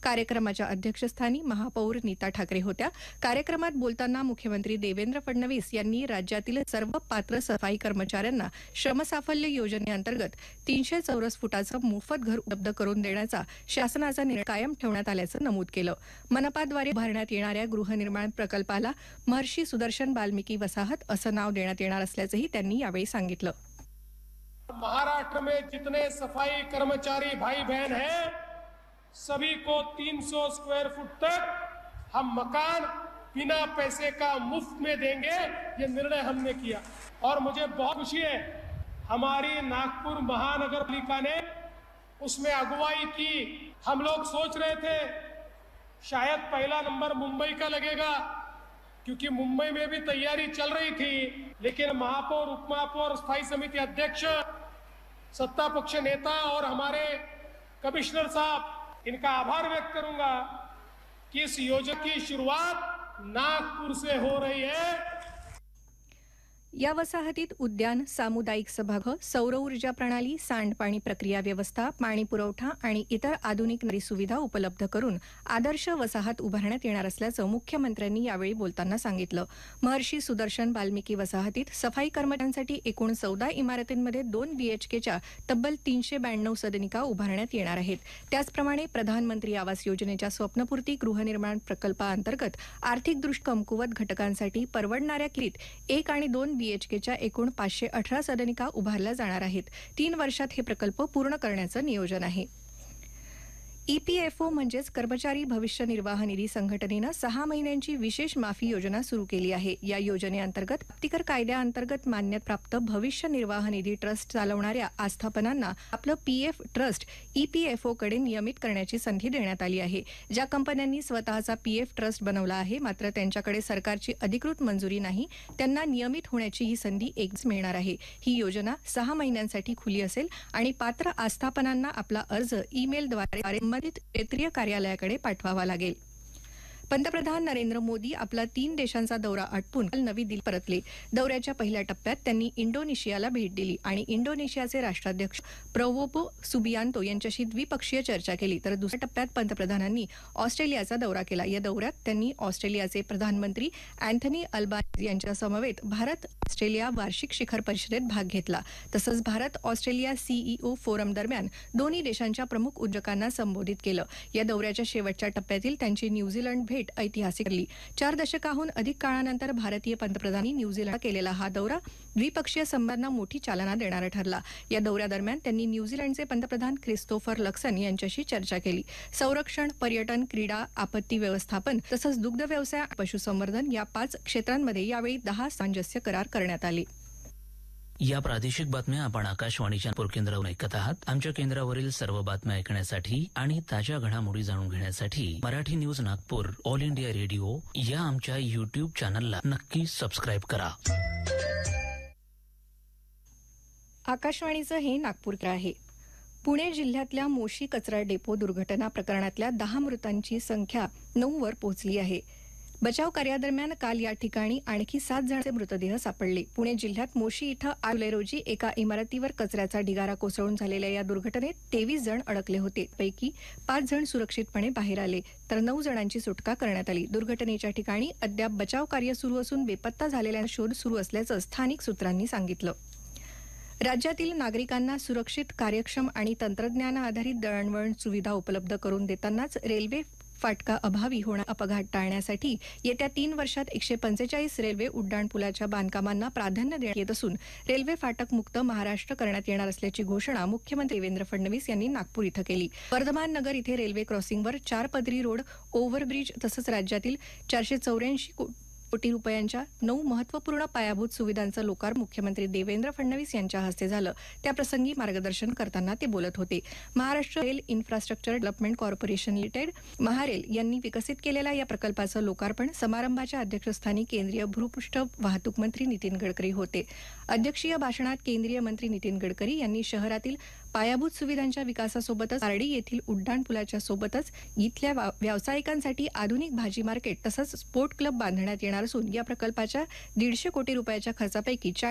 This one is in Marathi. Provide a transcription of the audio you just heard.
कार्यक्रमाच्या अध्यक्षस्थानी महापौर नीता ठाकरे होत्या. कार्यक्रमात बोलताना मुख्यमंत्री देवेंद्र फडणवीस यांनी राज्यातील सर्व पात्र सफाई कर्मचाऱ्यांना श्रमसाफल्य योजनेअंतर्गत 300 चौरस फुटाचं मोफत घर उपलब्ध करून देण्याचा शासनाचा निर्णय कायम ठेवण्यात आल्याचं नमूद केलं. मनपाद्वारे उभारण्यात येणाऱ्या गृहनिर्माण प्रकल्पाला महर्षी सुदर्शन वाल्मिकी वसाहत असं नाव देण्यात येणार असल्याचंही त्यांनी यावेळी सांगितलं. महाराष्ट्र में जितने सफाई कर्मचारी भाई बहन हैं, सभी को 300 स्क्वायर फुट तक हम मकान बिना पैसे का मुफ्त में देंगे, ये निर्णय हमने किया. और मुझे बहुत खुशी है, हमारी नागपुर महानगर पालिका ने उसमें अगुवाई की. हम लोग सोच रहे थे शायद पहला नंबर मुंबई का लगेगा, क्योंकि मुंबई में भी तैयारी चल रही थी, लेकिन महापौर, उपमहापौर, स्थायी समिति अध्यक्ष, सत्ता पक्ष नेता और हमारे कमिश्नर साहब, इनका आभार व्यक्त करूंगा कि इस योजना की शुरुआत नागपुर से हो रही है. या वसाहतीत उद्यान, सामुदायिक सभागृह, सौर ऊर्जा प्रणाली, सांडपाणी प्रक्रिया व्यवस्था, पाणी पुरवठा आणि इतर आधुनिक नागरी सुविधा उपलब्ध करून आदर्श वसाहत उभारण्यात येणार असल्याचं मुख्यमंत्र्यांनी यावेळी बोलताना सांगितलं. महर्षी सुदर्शन वाल्मिकी वसाहतीत सफाई कर्मचाऱ्यांसाठी एकूण 14 इमारतींमध्ये 2 बीएचकेच्या तब्बल 392 सदनिका उभारण्यात येणार आहेत. त्याचप्रमाणे प्रधानमंत्री आवास योजनेच्या स्वप्नपूर्ती गृहनिर्माण प्रकल्पाअंतर्गत आर्थिकदृष्ट्या कमकुवत घटकांसाठी परवडणाऱ्या किमतीत 1 आणि 2 बीएचकेच्या एकूण 518 सदनिका उभारल्या जाणार आहेत. 3 वर्षात हे प्रकल्प पूर्ण करण्याचं नियोजन आहे. ईपीएफओ म्हणजेच कर्मचारी भविष्य निर्वाह निधी संघटनेनं 6 महिन्यांची विशेष माफी योजना सुरू केली आहे. या योजनेअंतर्गत प्राप्तिकर कायद्याअंतर्गत मान्यताप्राप्त भविष्य निर्वाह निधी ट्रस्ट चालवणाऱ्या आस्थापनांना आपलं पीएफ ट्रस्ट ईपीएफओकडे नियमित करण्याची संधी देण्यात आली आहे. ज्या कंपन्यांनी स्वतःचा पीएफ ट्रस्ट बनवला आहे मात्र त्यांच्याकडे सरकारची अधिकृत मंजुरी नाही, त्यांना नियमित होण्याची ही संधी एकच मिळणार आहे. ही योजना 6 महिन्यांसाठी खुली असेल आणि पात्र आस्थापनांना आपला अर्ज ईमेलद्वारे संबंधित क्षेत्रीय कार्यालयाकडे पाठवावा लागेल. पंतप्रधान नरेंद्र मोदी आपला 3 देशांचा दौरा आटपून काल नवी दिल्ली परतले. दौऱ्याच्या पहिल्या टप्प्यात त्यांनी इंडोनेशियाला भेट दिली आणि इंडोनेशियाचे राष्ट्राध्यक्ष प्रबोवो सुबियांतो यांच्याशी द्विपक्षीय चर्चा केली. तर दुसऱ्या टप्प्यात पंतप्रधानांनी ऑस्ट्रेलियाचा दौरा केला. या दौऱ्यात त्यांनी ऑस्ट्रेलियाचे प्रधानमंत्री अँथनी अल्बानीझ यांच्या समवेत भारत ऑस्ट्रेलिया वार्षिक शिखर परिषदेत भाग घेतला. तसंच भारत ऑस्ट्रेलिया सीईओ फोरम दरम्यान दोन्ही देशांच्या प्रमुख उद्योजकांना संबोधित केलं. या दौऱ्याच्या शेवटच्या टप्प्यातील त्यांची न्यूझीलंड भेट ऐतिहासिक ठरली. 4 दशकाहून अधिक काळानंतर भारतीय पंतप्रधानांनी न्यूझीलंड केलेला हा दौरा द्विपक्षीय संबंधांना मोठी चालना देणारा ठरला. या दौऱ्यादरम्यान त्यांनी न्यूझीलंडचे पंतप्रधान क्रिस्तोफर लक्सन यांच्याशी चर्चा केली. संरक्षण, पर्यटन, क्रीडा, आपत्ती व्यवस्थापन तसंच दुग्ध व्यवसाय आणि पशुसंवर्धन या 5 क्षेत्रांमध्ये यावेळी 10 सामंजस्य करार करण्यात आले. या प्रादेशिक बातम्या आपण आकाशवाणीच्या नागपूर केंद्रावरून ऐकत आहात. आमच्या केंद्रावरील सर्व बातम्या ऐकण्यासाठी आणि ताज्या घडामोडी जाणून घेण्यासाठी Marathi news Nagpur all India radio या आमच्या युट्यूब चॅनलला नक्की सबस्क्राईब करा. आकाशवाणीचं हे नागपूर आहे. पुणे जिल्ह्यातल्या मोशी कचरा डेपो दुर्घटना प्रकरणातल्या 10 मृतांची संख्या 9 वर पोहोचली आहे. बचाव कार्यादरम्यान काल या ठिकाणी आणखी 7 जणांचे मृतदेह सापडले. पुणे जिल्ह्यात मोशी इथं 8 जुलै रोजी एका इमारतीवर कचऱ्याचा ढिगारा कोसळून झालेल्या या दुर्घटनेत 23 जण अडकले होते. पैकी 5 जण सुरक्षितपणे बाहेर आले तर 9 जणांची सुटका करण्यात आली. दुर्घटनेच्या ठिकाणी अद्याप बचाव कार्य सुरू असून बेपत्ता झालेल्या शोध सुरू असल्याचं स्थानिक सूत्रांनी सांगितलं. राज्यातील नागरिकांना सुरक्षित, कार्यक्षम आणि तंत्रज्ञान आधारित दळणवळण सुविधा उपलब्ध करून देतानाच रेल्वे फाटका अभावी होणारे अपघात टाळण्यासाठी येत्या 3 वर्षात 145 रेल्वे उड्डाणपुलाच्या बांधकामांना प्राधान्य देण्यात येत असून रेल्वे फाटक मुक्त महाराष्ट्र करण्यात येणार असल्याची घोषणा मुख्यमंत्री देवेंद्र फडणवीस यांनी नागपूर इथं केली. वर्धमान नगर इथे रेल्वे क्रॉसिंगवर 4 पदरी रोड, ओव्हरब्रिज तसंच राज्यातील 484 कोटी रुपयांच्या 9 महत्वपूर्ण पायाभूत सुविधांचं लोकार्पण मुख्यमंत्री देवेंद्र फडणवीस यांच्या हस्ते झालं. त्याप्रसंगी मार्गदर्शन करताना ते बोलत होते. Maharashtra rail infrastructure development corporation limited MahaRail यांनी विकसित केलेल्या या प्रकल्पाचं लोकार्पण समारंभाच्या अध्यक्षस्थानी केंद्रीय भूपृष्ठ वाहतूक मंत्री नितीन गडकरी होते. अध्यक्षीय भाषणात केंद्रीय मंत्री नितीन गडकरी यांनी शहरातील पायाभूत सुविधांच्या विकासासोबतच पारडी येथील उड्डाणपुलाच्या सोबतच इथल्या व्यावसायिकांसाठी आधुनिक भाजी मार्केट तसंच स्पोर्ट क्लब बांधण्यात येणार असून या प्रकल्पाच्या 150 कोटी रुपयाच्या खर्चापैकी